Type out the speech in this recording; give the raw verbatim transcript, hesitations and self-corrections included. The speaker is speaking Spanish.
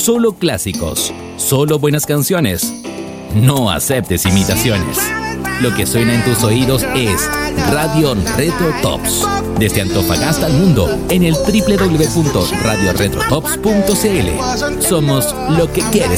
Solo clásicos, solo buenas canciones. No aceptes imitaciones. Lo que suena en tus oídos es Radio Retro Tops. Desde Antofagasta al mundo en el doble u doble u doble u punto radio retro tops punto c l. Somos lo que quieres